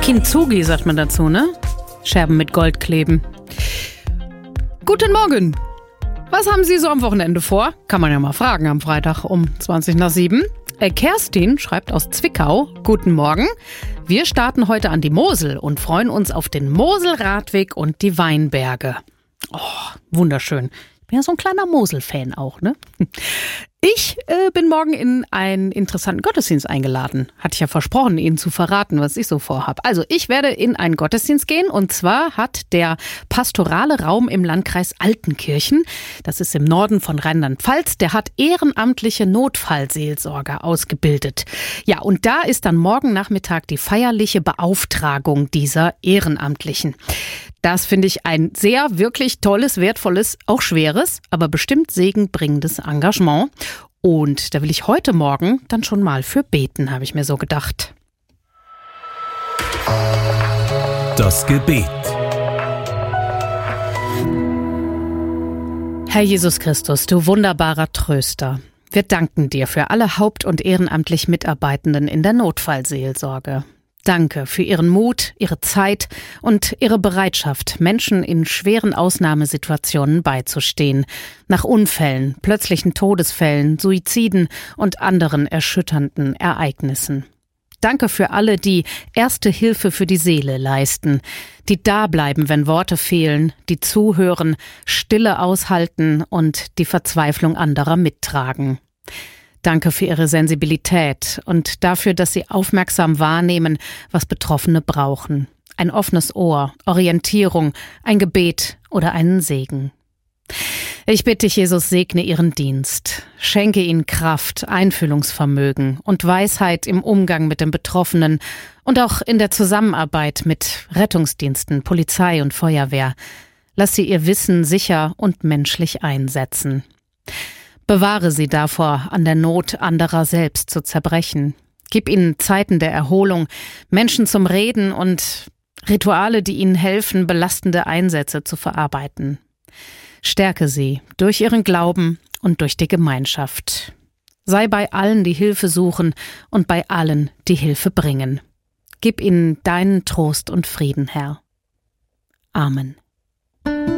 Kintsugi sagt man dazu, ne? Scherben mit Gold kleben. Guten Morgen. Was haben Sie so am Wochenende vor? Kann man ja mal fragen am Freitag um 7:20. Kerstin schreibt aus Zwickau. Guten Morgen. Wir starten heute an die Mosel und freuen uns auf den Moselradweg und die Weinberge. Oh, wunderschön. Ich bin ja so ein kleiner Mosel-Fan auch, ne? Ich bin morgen in einen interessanten Gottesdienst eingeladen. Hatte ich ja versprochen, Ihnen zu verraten, was ich so vorhabe. Also ich werde in einen Gottesdienst gehen und zwar hat der pastorale Raum im Landkreis Altenkirchen, das ist im Norden von Rheinland-Pfalz, der hat ehrenamtliche Notfallseelsorger ausgebildet. Ja, und da ist dann morgen Nachmittag die feierliche Beauftragung dieser Ehrenamtlichen. Das finde ich ein sehr, wirklich tolles, wertvolles, auch schweres, aber bestimmt segenbringendes Engagement. Und da will ich heute Morgen dann schon mal für beten, habe ich mir so gedacht. Das Gebet. Herr Jesus Christus, du wunderbarer Tröster, wir danken dir für alle haupt- und ehrenamtlich Mitarbeitenden in der Notfallseelsorge. Danke für ihren Mut, ihre Zeit und ihre Bereitschaft, Menschen in schweren Ausnahmesituationen beizustehen. Nach Unfällen, plötzlichen Todesfällen, Suiziden und anderen erschütternden Ereignissen. Danke für alle, die erste Hilfe für die Seele leisten, die da bleiben, wenn Worte fehlen, die zuhören, Stille aushalten und die Verzweiflung anderer mittragen. Danke für Ihre Sensibilität und dafür, dass Sie aufmerksam wahrnehmen, was Betroffene brauchen. Ein offenes Ohr, Orientierung, ein Gebet oder einen Segen. Ich bitte dich, Jesus, segne Ihren Dienst. Schenke ihnen Kraft, Einfühlungsvermögen und Weisheit im Umgang mit den Betroffenen und auch in der Zusammenarbeit mit Rettungsdiensten, Polizei und Feuerwehr. Lass sie ihr Wissen sicher und menschlich einsetzen. Bewahre sie davor, an der Not anderer selbst zu zerbrechen. Gib ihnen Zeiten der Erholung, Menschen zum Reden und Rituale, die ihnen helfen, belastende Einsätze zu verarbeiten. Stärke sie durch ihren Glauben und durch die Gemeinschaft. Sei bei allen, die Hilfe suchen und bei allen, die Hilfe bringen. Gib ihnen deinen Trost und Frieden, Herr. Amen.